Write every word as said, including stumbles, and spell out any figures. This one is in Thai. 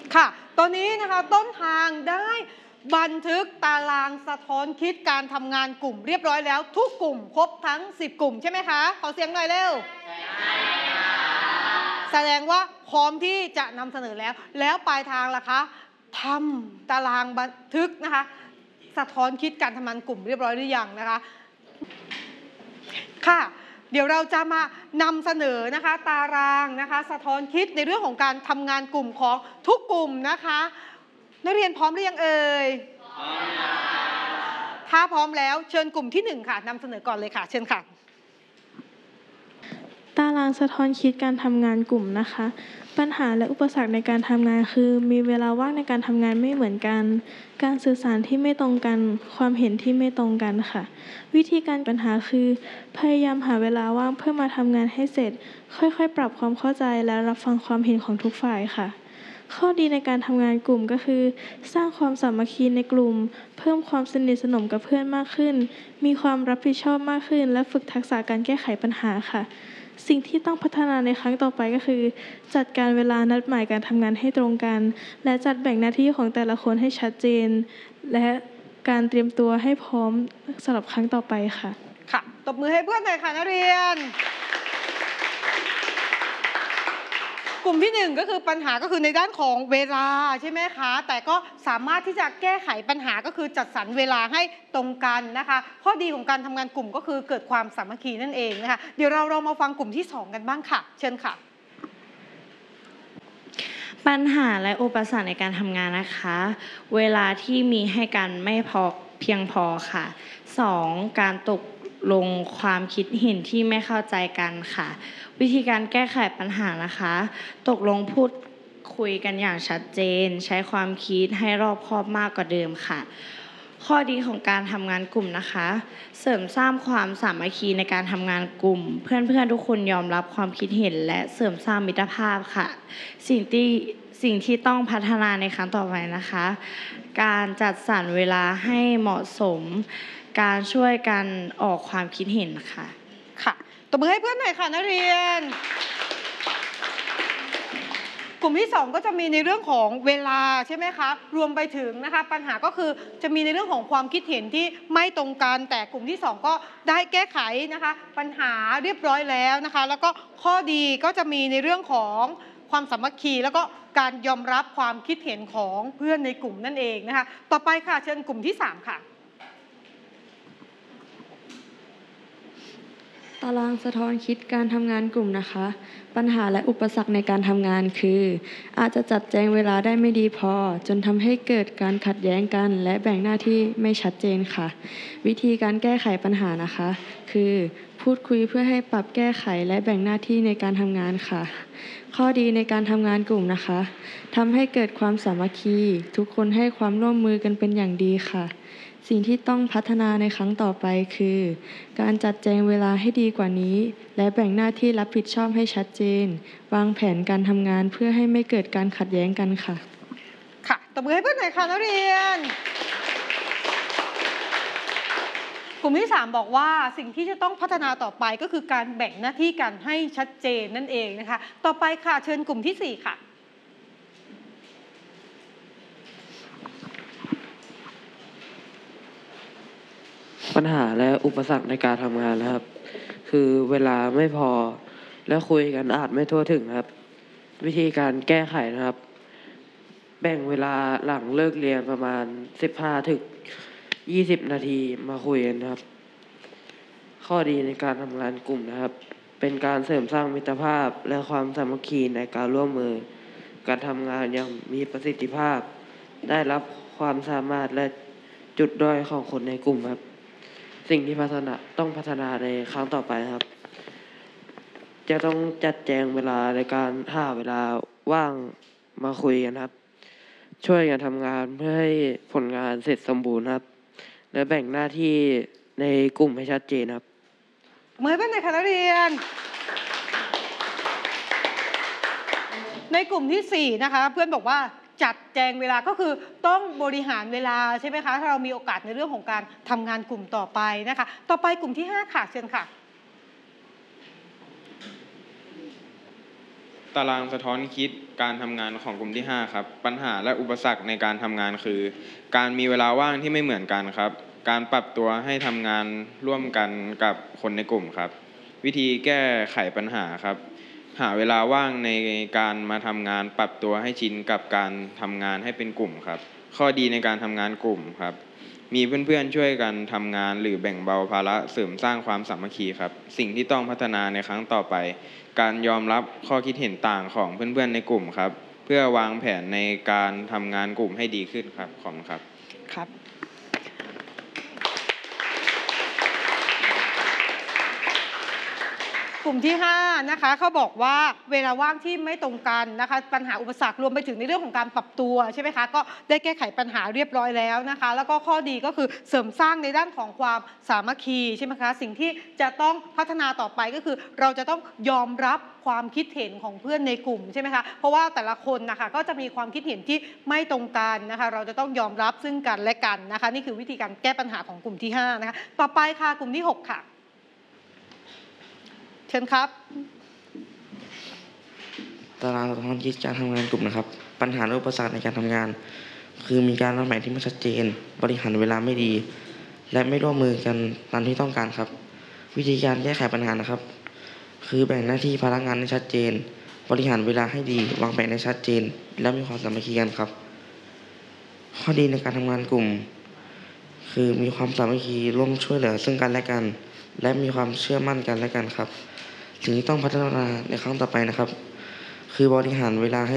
ค่ะตอนนี้นะคะต้นทางได้บันทึกตารางสะท้อนคิดการทำงานกลุ่มเรียบร้อยแล้วทุกกลุ่มครบทั้งสิบกลุ่มใช่ไหมคะขอเสียงหน่อยเร็วแสดงว่าพร้อมที่จะนำเสนอแล้วแล้วปลายทางล่ะคะทำตารางบันทึกนะคะสะท้อนคิดการทำงานกลุ่มเรียบร้อยหรือยังนะคะค่ะเดี๋ยวเราจะมานำเสนอนะคะตารางนะคะสะท้อนคิดในเรื่องของการทำงานกลุ่มของทุกกลุ่มนะคะนักเรียนพร้อมหรือยังเอ่ยพร้อมแล้วถ้าพร้อมแล้วเชิญกลุ่มที่หนึ่งค่ะนำเสนอก่อนเลยค่ะเชิญค่ะตารางสะท้อนคิดการทำงานกลุ่มนะคะปัญหาและอุปสรรคในการทำงานคือมีเวลาว่างในการทำงานไม่เหมือนกันการสื่อสารที่ไม่ตรงกันความเห็นที่ไม่ตรงกันค่ะวิธีการปัญหาคือพยายามหาเวลาว่างเพื่อมาทำงานให้เสร็จค่อยๆปรับความเข้าใจและรับฟังความเห็นของทุกฝ่ายค่ะข้อดีในการทำงานกลุ่มก็คือสร้างความสามัคคีในกลุ่มเพิ่มความสนิทสนมกับเพื่อนมากขึ้นมีความรับผิดชอบมากขึ้นและฝึกทักษะการแก้ไขปัญหาค่ะสิ่งที่ต้องพัฒนาในครั้งต่อไปก็คือจัดการเวลานัดหมายการทำงานให้ตรงกันและจัดแบ่งหน้าที่ของแต่ละคนให้ชัดเจนและการเตรียมตัวให้พร้อมสำหรับครั้งต่อไปค่ะค่ะตบมือให้เพื่อนหน่อยค่ะนักเรียนกลุ่มที่หนึ่งก็คือปัญหาก็คือในด้านของเวลาใช่ไหมคะแต่ก็สามารถที่จะแก้ไขปัญหาก็คือจัดสรรเวลาให้ตรงกันนะคะข้อดีของการทำงานกลุ่มก็คือเกิดความสามัคคีนั่นเองนะคะเดี๋ยวเราเรามาฟังกลุ่มที่สองกันบ้างค่ะเชิญค่ะปัญหาและอุปสรรคในการทำงานนะคะเวลาที่มีให้กันไม่พอเพียงพอค่ะสองการตกลงความคิดเห็นที่ไม่เข้าใจกันค่ะวิธีการแก้ไขปัญหานะคะตกลงพูดคุยกันอย่างชัดเจนใช้ความคิดให้รอบคอบมากกว่าเดิมค่ะข้อดีของการทำงานกลุ่มนะคะเสริมสร้างความสามัคคีในการทำงานกลุ่มเพื่อนๆทุกคนยอมรับความคิดเห็นและเสริมสร้างมิตรภาพค่ะสิ่งที่สิ่งที่ต้องพัฒนาในครั้งต่อไปนะคะการจัดสรรเวลาให้เหมาะสมการช่วยกันออกความคิดเห็นค่ะค่ะตบมือให้เพื่อนหน่อยค่ะนักเรียนกลุ่มที่สองก็จะมีในเรื่องของเวลาใช่ไหมคะรวมไปถึงนะคะปัญหาก็คือจะมีในเรื่องของความคิดเห็นที่ไม่ตรงกันแต่กลุ่มที่สองก็ได้แก้ไขนะคะปัญหาเรียบร้อยแล้วนะคะแล้วก็ข้อดีก็จะมีในเรื่องของความสามัคคีแล้วก็การยอมรับความคิดเห็นของเพื่อนในกลุ่มนั่นเองนะคะต่อไปค่ะเชิญกลุ่มที่สามค่ะตารางสะท้อนคิดการทำงานกลุ่มนะคะปัญหาและอุปสรรคในการทำงานคืออาจจะจัดแจงเวลาได้ไม่ดีพอจนทำให้เกิดการขัดแย้งกันและแบ่งหน้าที่ไม่ชัดเจนค่ะวิธีการแก้ไขปัญหานะคะคือพูดคุยเพื่อให้ปรับแก้ไขและแบ่งหน้าที่ในการทำงานค่ะข้อดีในการทำงานกลุ่มนะคะทำให้เกิดความสามัคคีทุกคนให้ความร่วมมือกันเป็นอย่างดีค่ะสิ่งที่ต้องพัฒนาในครั้งต่อไปคือการจัดแจงเวลาให้ดีกว่านี้และแบ่งหน้าที่รับผิดชอบให้ชัดเจนวางแผนการทำงานเพื่อให้ไม่เกิดการขัดแย้งกันค่ะค่ะตบมือให้เพื่อนหน่อยค่ะนักเรียนกลุ่มที่สามบอกว่าสิ่งที่จะต้องพัฒนาต่อไปก็คือการแบ่งหน้าที่กันให้ชัดเจนนั่นเองนะคะต่อไปค่ะเชิญกลุ่มที่สี่ค่ะปัญหาและอุปสรรคในการทำงานนะครับคือเวลาไม่พอและคุยกันอาจไม่ทั่วถึงครับวิธีการแก้ไขนะครับแบ่งเวลาหลังเลิกเรียนประมาณสิบห้าถึงยี่สิบนาทีมาคุยกันครับข้อดีในการทำงานกลุ่มนะครับเป็นการเสริมสร้างมิตรภาพและความสามัคคีในการร่วมมือการทำงานอย่างมีประสิทธิภาพได้รับความสามารถและจุดด้อยของคนในกลุ่มครับสิ่งที่พัฒนาต้องพัฒนาในครั้งต่อไปครับจะต้องจัดแจงเวลาในการหาเวลาว่างมาคุยกันครับช่วยกันทำงานเพื่อให้ผลงานเสร็จสมบูรณ์ครับและแบ่งหน้าที่ในกลุ่มให้ชัดเจนครับเมื่อเป็นในคณะเรียนในกลุ่มที่สี่นะคะเพื่อนบอกว่าจัดแจงเวลาก็คือต้องบริหารเวลาใช่ไหมคะถ้าเรามีโอกาสในเรื่องของการทำงานกลุ่มต่อไปนะคะต่อไปกลุ่มที่ห้าค่ะเชิญค่ะตตารางสะท้อนคิดการทำงานของกลุ่มที่ห้าครับปัญหาและอุปสรรคในการทำงานคือ การมีเวลาว่างที่ไม่เหมือนกันครับการปรับตัวให้ทำงานร่วมกันกับคนในกลุ่มครับวิธีแก้ไขปัญหาครับหาเวลาว่างในการมาทำงานปรับตัวให้ชินกับการทำงานให้เป็นกลุ่มครับข้อดีในการทำงานกลุ่มครับมีเพื่อนๆช่วยกันทำงานหรือแบ่งเบาภาระเสริมสร้างความสามัคคีครับสิ่งที่ต้องพัฒนาในครั้งต่อไปการยอมรับข้อคิดเห็นต่างของเพื่อนๆในกลุ่มครับเพื่อวางแผนในการทำงานกลุ่มให้ดีขึ้นครับขอบคุณครับครับ กลุ่มที่ห้านะคะเขาบอกว่าเวลาว่างที่ไม่ตรงกันนะคะปัญหาอุปสรรครวมไปถึงในเรื่องของการปรับตัวใช่ไหมคะก็ได้แก้ไขปัญหาเรียบร้อยแล้วนะคะแล้วก็ข้อดีก็คือเสริมสร้างในด้านของความสามัคคีใช่ไหมคะสิ่งที่จะต้องพัฒนาต่อไปก็คือเราจะต้องยอมรับความคิดเห็นของเพื่อนในกลุ่มใช่ไหมคะเพราะว่าแต่ละคนนะคะก็จะมีความคิดเห็นที่ไม่ตรงกันนะคะเราจะต้องยอมรับซึ่งกันและกันนะคะนี่คือวิธีการแก้ปัญหาของกลุ่มที่ห้านะคะต่อไปค่ะกลุ่มที่หกค่ะเชิญครับตารางสะท้อนคิดการทำงานกลุ่มนะครับปัญหาและอุปสรรคในการทำงาน คือมีการวางแผนที่ไม่ชัดเจนบริหารเวลาไม่ดี และไม่ร่วมมือกันตามที่ต้องการครับวิธีการแก้ไขปัญหานะครับ คือแบ่งหน้าที่ภาระงานให้ชัดเจน บริหารเวลาให้ดีวางแผนให้ชัดเจน และมีความสามัคคีกันครับข้อดีในการทำงานกลุ่ม คือมีความสามัคคีร่วมช่วยเหลือซึ่งกันและกัน และมีความเชื่อมั่นกันและกันครับสิ่งที่ต้องพัฒนาในครั้งต่อไปนะครับ คือบริหารเวลาให้